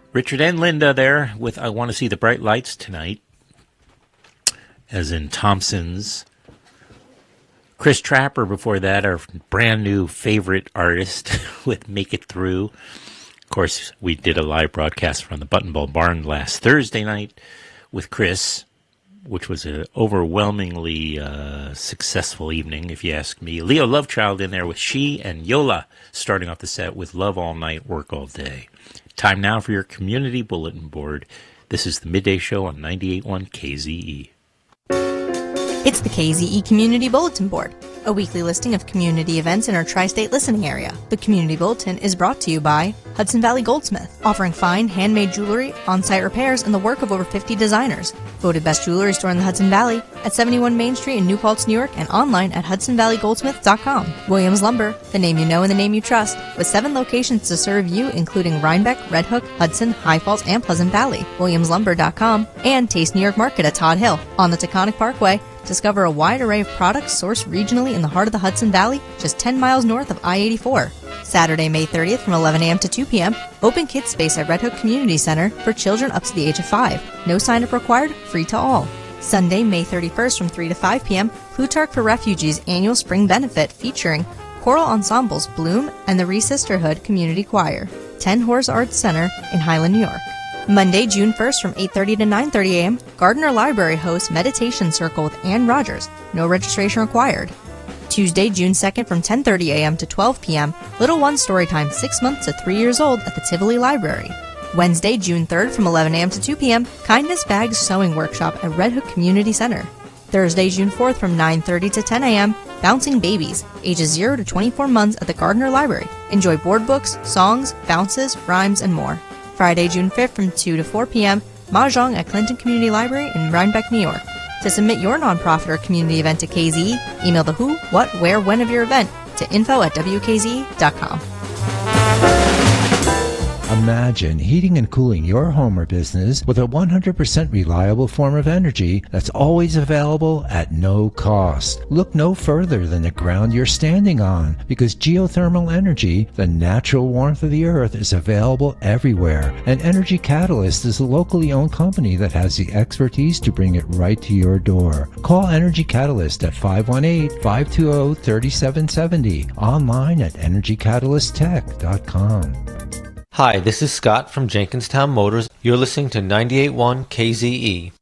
Richard and Linda there with I Want to See the Bright Lights Tonight, as in Thompson's. Chris Trapper before that, our brand new favorite artist with Make It Through. Of course, we did a live broadcast from the Button Ball Barn last Thursday night with Chris, which was an overwhelmingly successful evening, if you ask me. Leo Lovechild in there with She, and Yola starting off the set with Love All Night, Work All Day. Time now for your community bulletin board. This is the Midday Show on 98.1 KZE. It's the KZE Community Bulletin Board, a weekly listing of community events in our tri-state listening area. The Community Bulletin is brought to you by Hudson Valley Goldsmith, offering fine handmade jewelry, on-site repairs, and the work of over 50 designers. Voted best jewelry store in the Hudson Valley at 71 Main Street in New Paltz, New York, and online at hudsonvalleygoldsmith.com. Williams Lumber, the name you know and the name you trust, with 7 locations to serve you, including Rhinebeck, Red Hook, Hudson, High Falls, and Pleasant Valley. WilliamsLumber.com, and Taste New York Market at Todd Hill. On the Taconic Parkway, discover a wide array of products sourced regionally in the heart of the Hudson Valley, just 10 miles north of I-84. Saturday, May 30th from 11 a.m. to 2 p.m., open kids space at Red Hook Community Center for children up to the age of 5. No sign-up required, free to all. Sunday, May 31st from 3 to 5 p.m., Plutarch for Refugees annual spring benefit featuring choral ensembles Bloom and the Re-Sisterhood Community Choir, 10 Horse Arts Center in Highland, New York. Monday, June 1st from 8:30 to 9:30 a.m., Gardner Library hosts Meditation Circle with Ann Rogers. No registration required. Tuesday, June 2nd from 10:30 a.m. to 12 p.m., Little One Storytime 6 months to 3 years old at the Tivoli Library. Wednesday, June 3rd from 11 a.m. to 2 p.m., Kindness Bags Sewing Workshop at Red Hook Community Center. Thursday, June 4th from 9:30 to 10 a.m., Bouncing Babies, ages 0 to 24 months at the Gardner Library. Enjoy board books, songs, bounces, rhymes, and more. Friday, June 5th from 2 to 4 p.m., Mahjong at Clinton Community Library in Rhinebeck, New York. To submit your nonprofit or community event to KZE, email the who, what, where, when of your event to info@wkze.com. Imagine heating and cooling your home or business with a 100% reliable form of energy that's always available at no cost. Look no further than the ground you're standing on, because geothermal energy, the natural warmth of the earth, is available everywhere. And Energy Catalyst is a locally owned company that has the expertise to bring it right to your door. Call Energy Catalyst at 518-520-3770, online at energycatalysttech.com. Hi, this is Scott from Jenkinstown Motors. You're listening to 98.1 KZE.